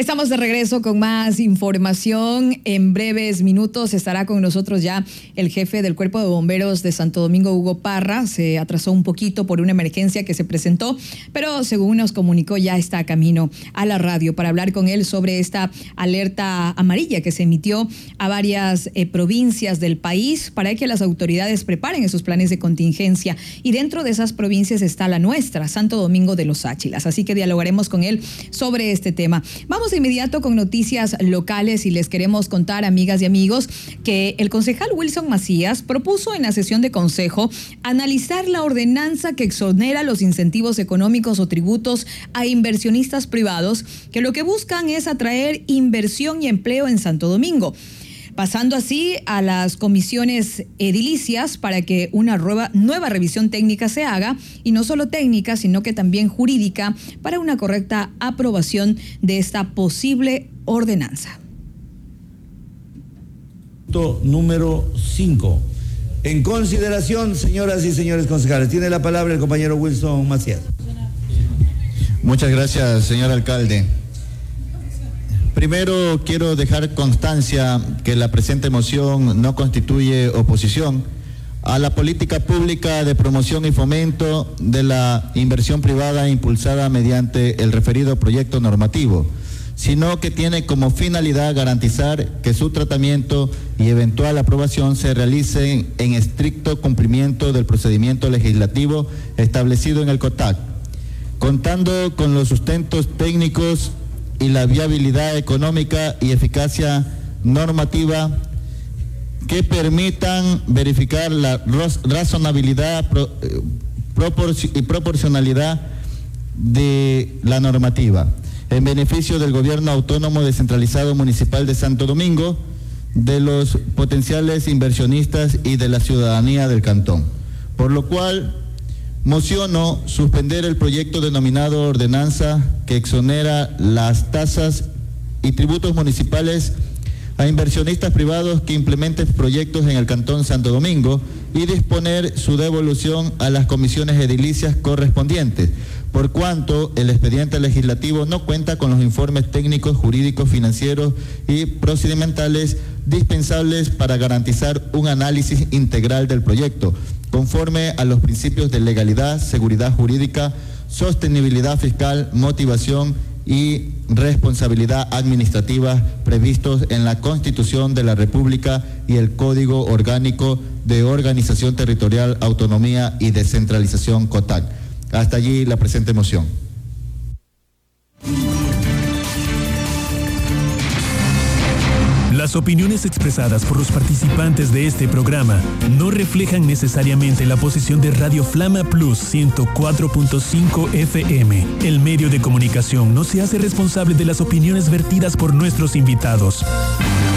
Estamos de regreso con más información. En breves minutos estará con nosotros ya el jefe del Cuerpo de Bomberos de Santo Domingo, Hugo Parra. Se atrasó un poquito por una emergencia que se presentó, pero según nos comunicó ya está a camino a la radio para hablar con él sobre esta alerta amarilla que se emitió a varias provincias del país para que las autoridades preparen esos planes de contingencia. Y dentro de esas provincias está la nuestra, Santo Domingo de los Áchilas. Así que dialogaremos con él sobre este tema. Vamos de inmediato con noticias locales y les queremos contar, amigas y amigos, que el concejal Wilson Macías propuso en la sesión de consejo analizar la ordenanza que exonera los incentivos económicos o tributos a inversionistas privados que lo que buscan es atraer inversión y empleo en Santo Domingo, pasando así a las comisiones edilicias para que una nueva revisión técnica se haga, y no solo técnica, sino que también jurídica, para una correcta aprobación de esta posible ordenanza. Número 5. En consideración, señoras y señores concejales, tiene la palabra el compañero Wilson Macías. Muchas gracias, señor alcalde. Primero quiero dejar constancia que la presente moción no constituye oposición a la política pública de promoción y fomento de la inversión privada impulsada mediante el referido proyecto normativo, sino que tiene como finalidad garantizar que su tratamiento y eventual aprobación se realicen en estricto cumplimiento del procedimiento legislativo establecido en el COTAC, contando con los sustentos técnicos y la viabilidad económica y eficacia normativa que permitan verificar la razonabilidad y proporcionalidad de la normativa en beneficio del Gobierno Autónomo Descentralizado Municipal de Santo Domingo, de los potenciales inversionistas y de la ciudadanía del cantón. Por lo cual, mociono suspender el proyecto denominado ordenanza que exonera las tasas y tributos municipales a inversionistas privados que implementen proyectos en el Cantón Santo Domingo y disponer su devolución a las comisiones edilicias correspondientes, por cuanto el expediente legislativo no cuenta con los informes técnicos, jurídicos, financieros y procedimentales dispensables para garantizar un análisis integral del proyecto, conforme a los principios de legalidad, seguridad jurídica, sostenibilidad fiscal, motivación y responsabilidad administrativa previstos en la Constitución de la República y el Código Orgánico de Organización Territorial, Autonomía y Descentralización COTAC. Hasta allí la presente moción. Las opiniones expresadas por los participantes de este programa no reflejan necesariamente la posición de Radio Flama Plus 104.5 FM. El medio de comunicación no se hace responsable de las opiniones vertidas por nuestros invitados.